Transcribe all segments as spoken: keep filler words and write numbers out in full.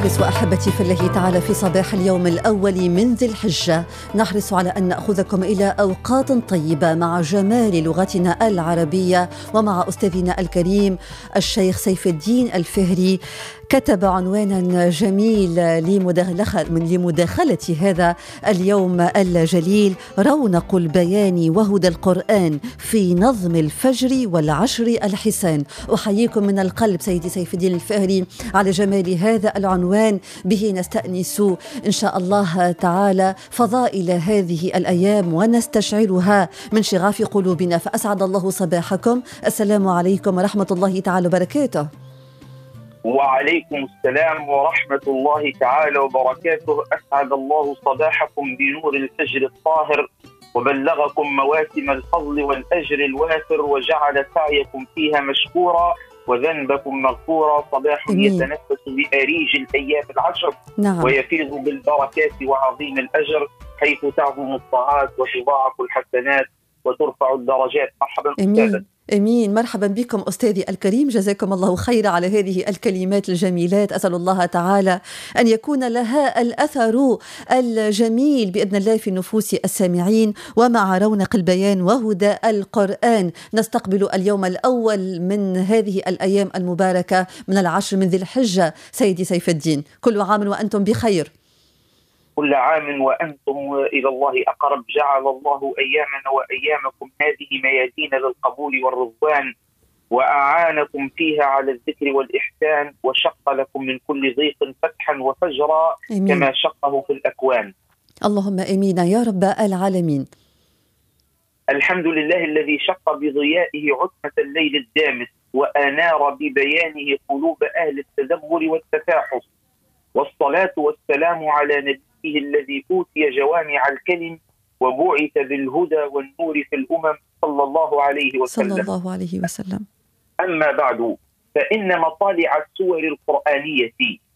نحرص أحبتي في الله تعالى في صباح اليوم الأول من ذي الحجة، نحرص على أن نأخذكم إلى أوقات طيبة مع جمال لغتنا العربية ومع أستاذنا الكريم الشيخ سيف الدين الفهري. كتب عنوانا جميل لمداخلة هذا اليوم الجليل: رونق البيان وهدى القرآن في نظم الفجر والعشر الحسان. أحييكم من القلب سيدي سيف الدين الفهري على جمال هذا العنوان، به نستأنس إن شاء الله تعالى فضائل هذه الأيام ونستشعرها من شغاف قلوبنا. فأسعد الله صباحكم. السلام عليكم ورحمة الله تعالى وبركاته. وعليكم السلام ورحمة الله تعالى وبركاته. أسعد الله صباحكم بنور الفجر الطاهر، وبلغكم مواسم الفضل والأجر الوافر، وجعل سعيكم فيها مشكورا وذنبكم مغفورا. صباح يتنفس بأريج الأيام العشر، نعم. ويفيض بالبركات وعظيم الأجر، حيث تعظم الطاعات وتضاعف الحسنات وترفع الدرجات. مرحبا أستاذ. أمين، مرحبا بكم أستاذي الكريم، جزاكم الله خير على هذه الكلمات الجميلات. أسأل الله تعالى أن يكون لها الأثر الجميل بإذن الله في نفوس السامعين. ومع رونق البيان وهدى القرآن نستقبل اليوم الأول من هذه الأيام المباركة من العشر من ذي الحجة. سيدي سيف الدين، كل عام وأنتم بخير. كل عام وأنتم إلى الله أقرب. جعل الله أيامنا وأيامكم هذه ميادين للقبول والرضوان، وأعانكم فيها على الذكر والإحسان، وشق لكم من كل ضيق فتحا وفجرا كما شقه في الأكوان. اللهم آمين يا رب العالمين. الحمد لله الذي شق بضيائه عتمة الليل الدامس، وأنار ببيانه قلوب أهل التدبر والتفاحص، والصلاة والسلام على نبيه الذي أوتي جوامع الكلم وبعث بالهدى والنور في الأمم، صلى الله عليه وسلم. صلى الله عليه وسلم. أما بعد، فإن مطالع السور القرآنية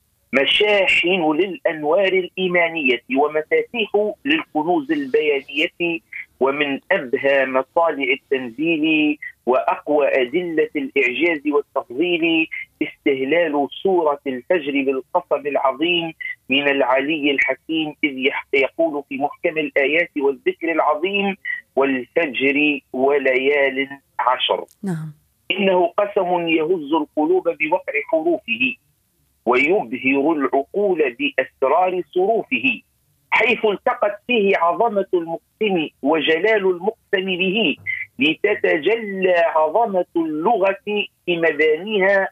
مشاحن للأنوار الإيمانية ومفاتيح للكنوز البيانية، ومن أبهى مطالع التنزيل وأقوى أدلة الإعجاز والتفضيل استهلال سورة الفجر بالقسم العظيم من العلي الحكيم، إذ يقول في محكم الآيات والذكر العظيم: والفجر وليال عشر. نعم. إنه قسم يهز القلوب بوقع حروفه، ويبهر العقول بأسرار صروفه، حيث التقت فيه عظمة المقسم وجلال المقسم به، لتتجلى عظمة اللغة في مبانيها،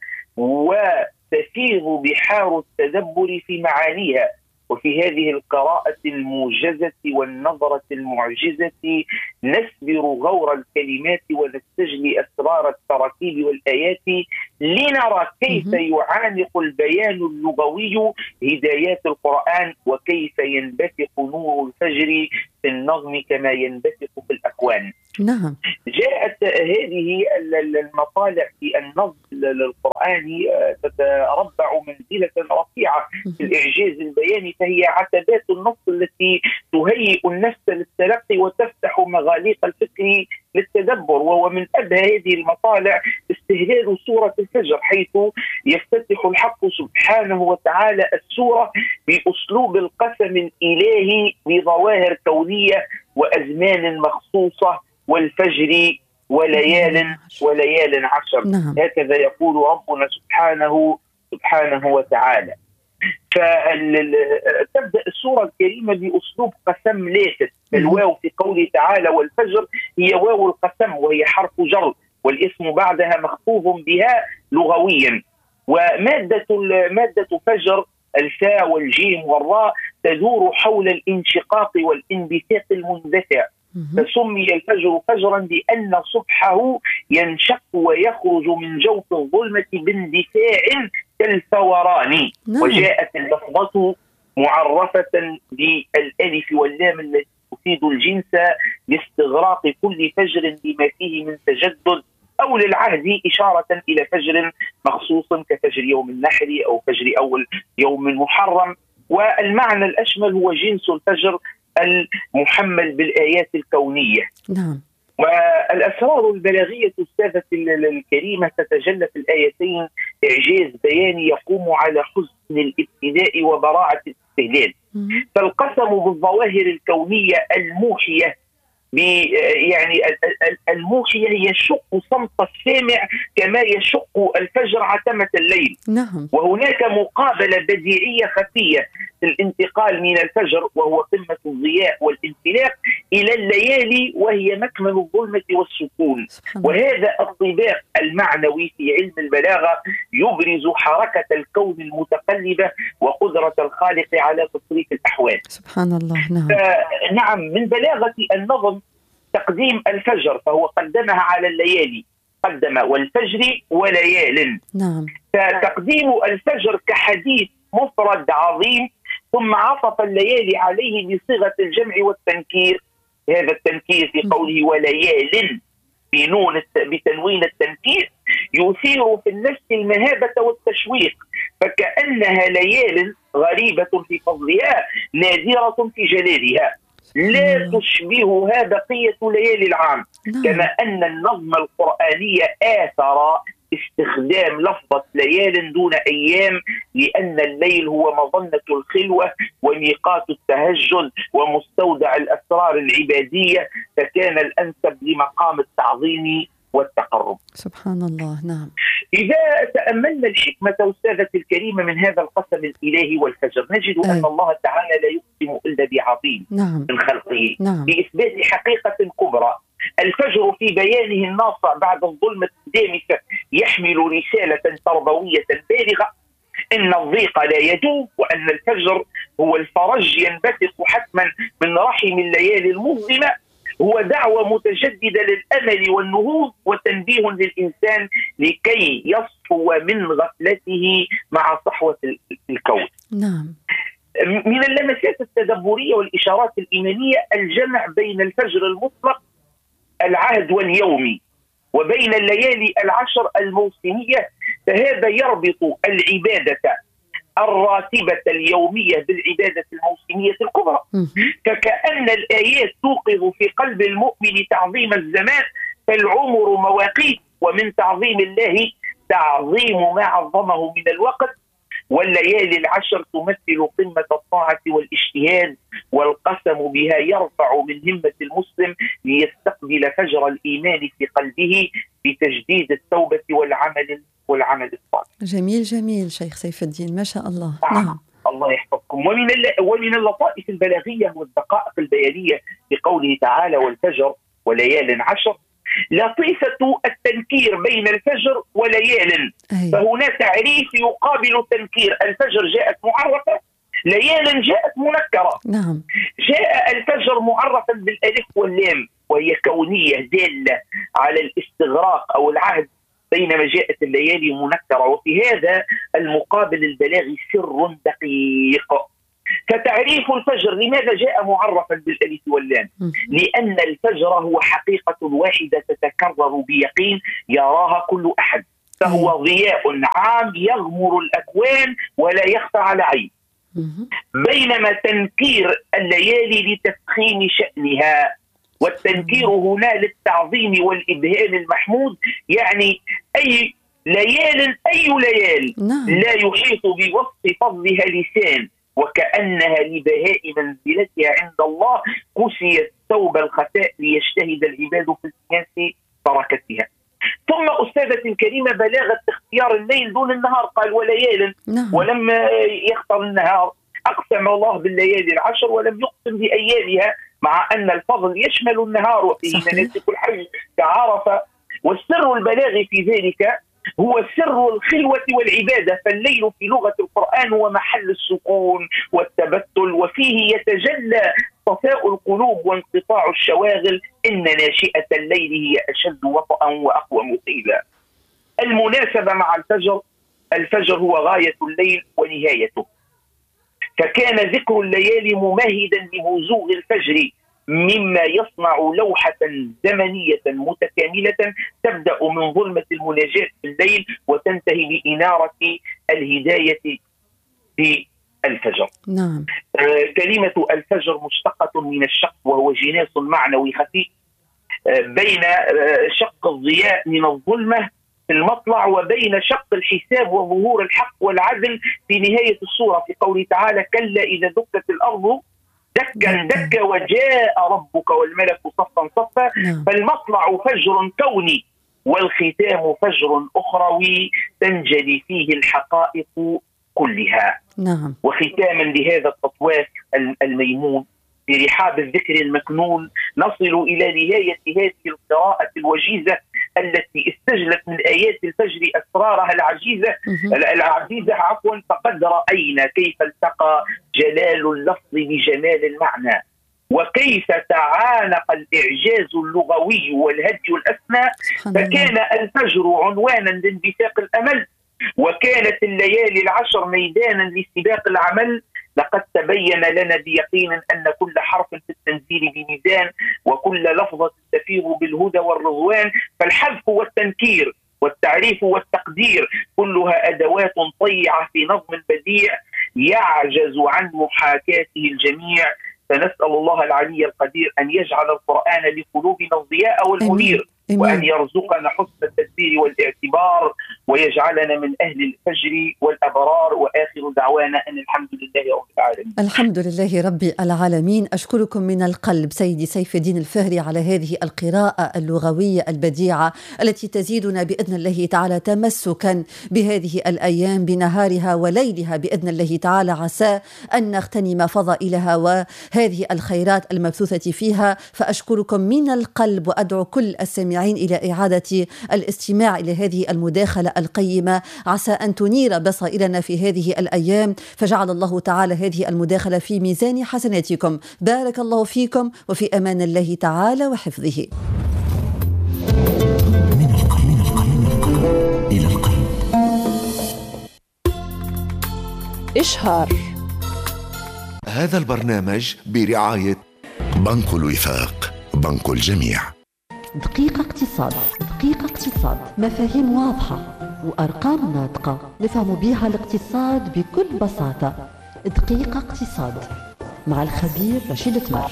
وتفيض بحار التدبر في معانيها. وفي هذه القراءة الموجزة والنظرة المعجزة نسبر غور الكلمات ونستجلي أسرار التراكيب والآيات، لنرى كيف يعانق البيان اللغوي هدايات القرآن، وكيف ينبثق نور الفجر في النظم كما ينبثق في الأكوان. نعم. جاءت هذه المطالع في النظم القرآني تتربع منزلة رفيعة في الإعجاز البياني، فهي عتبات النص التي تهيئ النفس للتلقي وتفتح مغاليق الفكر للتدبر. ومن أبهى هذه المطالع استهلال سورة الفجر، حيث يفتتح الحق سبحانه وتعالى السورة بأسلوب القسم الإلهي بظواهر كونية وأزمان مخصوصة: والفجر وليال وليال عشر. نعم. هكذا يقول ربنا سبحانه سبحانه وتعالى. فتبدأ السورة الكريمة بأسلوب قسم لافت. الواو في قوله تعالى والفجر هي واو القسم، وهي حرف جر، والاسم بعدها مخفوض بها لغويا. ومادة مادة فجر الفاء والجيم والراء تدور حول الانشقاق والانبثاق المندفع، فسمي الفجر فجرا لأن صبحه ينشق ويخرج من جوف الظلمة باندفاع كالفوران. وجاءت اللفظة معرفة بالألف واللام التي تفيد الجنس لاستغراق كل فجر بما فيه من تجدد، أو للعهد إشارة إلى فجر مخصوص كفجر يوم النحر أو فجر أول يوم محرم. والمعنى الأشمل هو جنس الفجر المحمل بالآيات الكونية. نعم. والأسرار البلاغية أستاذة الكريمة تتجلى في الآيتين إعجاز بياني يقوم على حسن الابتداء وبراعة الاستهلال. فالقسم بالظواهر الكونية الموحية يعني الموحية يشق صمت السامع كما يشق الفجر عتمة الليل. نعم. وهناك مقابلة بديعية خفية في الانتقال من الفجر وهو قمة الضياء والانفلاق إلى الليالي وهي مكمن الظلمة والسكون. وهذا الطباق المعنوي في علم البلاغة يبرز حركة الكون المتقلبة وقدرة الخالق على تصريف الأحوال. سبحان الله. نعم. نعم، من بلاغة النظم تقديم الفجر فهو قدمها على الليالي، قدم والفجر وليال. نعم. فتقديم الفجر كحديث مفرد عظيم ثم عطف الليالي عليه بصيغة الجمع والتنكير. هذا التنكير في قوله وليال بنون بتنوين التنكير يثير في النفس المهابة والتشويق، فكأنها ليال غريبة في فضلها نادرة في جلالها لا تشبهها بقية ليالي العام. كما أن النظم القرآني آثر استخدام لفظة ليال دون أيام لأن الليل هو مظنة الخلوة وميقات التهجد ومستودع الأسرار العبادية، فكان الأنسب لمقام التعظيم والتقرب. سبحان الله. نعم. إذا تأملنا الحكمة أستاذة الكريمة من هذا القسم الإلهي والفجر نجد أي. أن الله تعالى لا يقسم إلا بعظيم نعم. من خلقه. نعم. بإثبات حقيقة كبرى. الفجر في بيانه الناصع بعد الظلمة الدامسة يحمل رسالة تربوية بالغة إن الضيق لا يدوم وأن الفجر هو الفرج ينبثق حتما من رحم الليالي المظلمة. هو دعوة متجددة للأمل والنهوض وتنبيه للإنسان لكي يصفو من غفلته مع صحوة الكون. نعم. من اللمسات التدبرية والإشارات الإيمانية الجمع بين الفجر المطلق العهد واليومي وبين الليالي العشر الموسمية، فهذا يربط العبادة الراتبة اليومية بالعبادة الموسمية الكبرى. فكأن الآيات توقظ في قلب المؤمن تعظيم الزمان، فالعمر مواقيت ومن تعظيم الله تعظيم ما عظمه من الوقت. والليالي العشر تمثل قمة الطاعة والاجتهاد، والقسم بها يرفع من همة المسلم ليستقبل فجر الإيمان في قلبه بتجديد التوبة والعمل والعمل الصالح. جميل جميل شيخ سيف الدين، ما شاء الله. نعم. نعم. الله يحفظكم. ومن ومن اللطائف البلاغية والدقائق البيانية بقوله تعالى والفجر وليال عشر لطيفة التنكير بين الفجر وليال. أي. فهنا تعريف يقابل التنكير. الفجر جاءت معرفة، ليال جاءت منكرة. نعم. جاء الفجر معرفا بالألف واللام وهي كونية دالة على الاستغراق أو العهد، بينما جاءت الليالي منكرة. وفي هذا المقابل البلاغي سر دقيق. فتعريف الفجر لماذا جاء معرفا بالألف واللام؟ لأن الفجر هو حقيقة واحدة تتكرر بيقين يراها كل أحد، فهو ضياء عام يغمر الأكوان ولا يخفى على عين. بينما تنكير الليالي لتفخيم شأنها، والتنكير هنا للتعظيم والإبهام المحمود، يعني أي ليال أي ليال لا يحيط بوصف فضلها لسان، وكأنها لبهاء منزلتها عند الله كسيت ثوب الخفاء ليجتهد العباد في التماس بركتها. ثم أستاذة الكريمة بلاغة اختيار الليل دون النهار، قال وليال ولم يختار النهار. أقسم الله بالليالي العشر ولم يقسم بأيامها، مع أن الفضل يشمل النهار وفيه مناسك الحج كعرفة. والسر البلاغي في ذلك هو سر الخلوة والعبادة، فالليل في لغة القرآن هو محل السكون والتبتل، وفيه يتجلى صفاء القلوب وانقطاع الشواغل. إن ناشئة الليل هي أشد وطئا وأقوم قيلا. المناسبة مع الفجر، الفجر هو غاية الليل ونهايته، فكان ذكر الليالي ممهدا لبزوغ الفجر، مما يصنع لوحة زمنية متكاملة تبدأ من ظلمة المناجاة في الليل وتنتهي بإنارة الهداية في الفجر. نعم. آه كلمة الفجر مشتقة من الشق وهو جناس معنوي خفي بين شق الضياء من الظلمة في المطلع وبين شق الحساب وظهور الحق والعدل في نهاية السورة، في قوله تعالى: كلا إذا دكت الأرض دكا دكا وجاء ربك والملك صفا صفا. فالمطلع فجر كوني والختام فجر أخروي تنجلي فيه الحقائق كلها. نعم. وختاما لهذا التطواف الميمون في رحاب الذكر المكنون نصل إلى نهاية هذه القراءة الوجيزة التي استجلت من آيات الفجر أسرارها العجيزة العزيزة عفوا فقد رأينا كيف التقى جلال اللفظ بجمال المعنى، وكيف تعانق الإعجاز اللغوي والهدي الأسنى، فكان الفجر عنوانا لانبثاق الأمل، وكانت الليالي العشر ميدانا لسباق العمل. لقد تبين لنا بيقين أن كل حرف في التنزيل بميزان، وكل لفظة تفيض بالهدى والرضوان، فالحذف والتنكير والتعريف والتقدير كلها أدوات طيعة في نظم بديع يعجز عن محاكاته الجميع. فنسأل الله العلي القدير أن يجعل القرآن لقلوبنا الضياء والمنير، وأن يرزقنا حسن التدبير والاعتبار، ويجعلنا من أهل الفجر والأبرار. وآخر دعوانا أن الحمد لله رب العالمين. الحمد لله رب العالمين. أشكركم من القلب سيدي سيف الدين الفهري على هذه القراءة اللغوية البديعة التي تزيدنا بإذن الله تعالى تمسكا بهذه الأيام بنهارها وليلها بإذن الله تعالى، عسى أن نغتنم فضائلها وهذه الخيرات المبثوثة فيها. فأشكركم من القلب وأدعو كل السامعين إلى إعادة الاستماع إلى هذه المداخلة القيمة، عسى أن تنير بصائرنا في هذه الأيام، فجعل الله تعالى هذه المداخلة في ميزان حسناتكم. بارك الله فيكم وفي أمان الله تعالى وحفظه. من القلب, من القلب إلى القلب. إشهار. هذا البرنامج برعاية بنك الوفاق، بنك الجميع. دقيقة اقتصاد. دقيقة اقتصاد، مفاهيم واضحة وأرقام ناطقة نفهم بها الاقتصاد بكل بساطة. دقيقة اقتصاد مع الخبير رشيد تمر.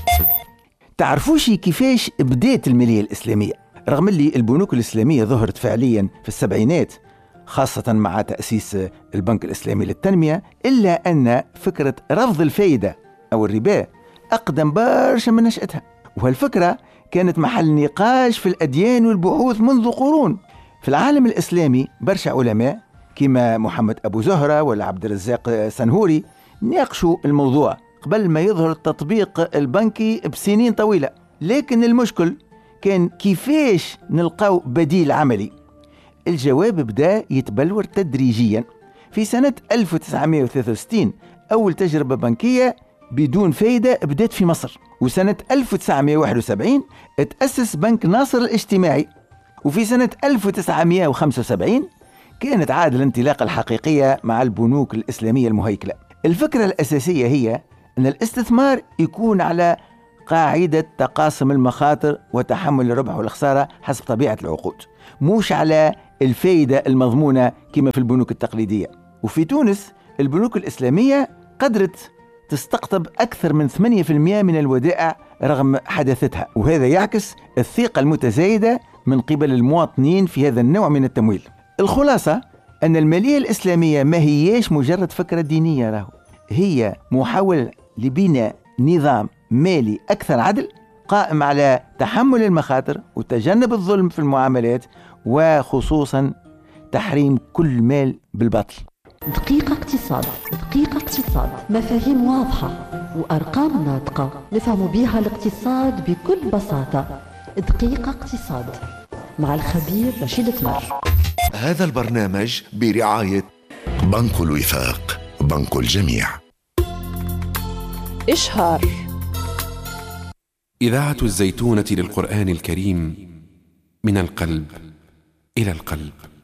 تعرفوش كيفاش بدات المالية الإسلامية؟ رغم اللي البنوك الإسلامية ظهرت فعليا في السبعينات خاصة مع تأسيس البنك الإسلامي للتنمية، إلا أن فكرة رفض الفائدة أو الربا أقدم برشا من نشأتها، وهالفكرة كانت محل نقاش في الأديان والبحوث منذ قرون. في العالم الإسلامي برشا علماء كما محمد أبو زهرة ولا عبد الرزاق سنهوري ناقشوا الموضوع قبل ما يظهر التطبيق البنكي بسنين طويلة، لكن المشكل كان كيفاش نلقاو بديل عملي. الجواب بدأ يتبلور تدريجيا. في سنة ألف وتسعمائة وثلاثة وستين أول تجربة بنكية بدون فايدة بدأت في مصر، وسنة ألف وتسعمائة وواحد وسبعين تأسس بنك ناصر الاجتماعي، وفي سنة ألف وتسعمائة وخمسة وسبعين كانت عاد الانطلاقة الحقيقية مع البنوك الإسلامية المهيكلة. الفكرة الأساسية هي أن الاستثمار يكون على قاعدة تقاسم المخاطر وتحمل الربح والخسارة حسب طبيعة العقود، مش على الفائدة المضمونة كما في البنوك التقليدية. وفي تونس البنوك الإسلامية قدرت تستقطب أكثر من ثمانية بالمئة من الودائع رغم حداثتها، وهذا يعكس الثقة المتزايدة من قبل المواطنين في هذا النوع من التمويل. الخلاصة أن المالية الإسلامية ما هيش مجرد فكرة دينية، راهو هي محاولة لبناء نظام مالي أكثر عدل قائم على تحمل المخاطر وتجنب الظلم في المعاملات، وخصوصا تحريم كل مال بالباطل. دقيقة اقتصاد. دقيقة اقتصاد، مفاهيم واضحة وأرقام ناطقة نفهم بها الاقتصاد بكل بساطة. دقيقة اقتصاد مع الخبير رشيد تمر. هذا البرنامج برعاية بنك الوفاق، بنك الجميع. إشهار. إذاعة الزيتونة للقرآن الكريم، من القلب إلى القلب.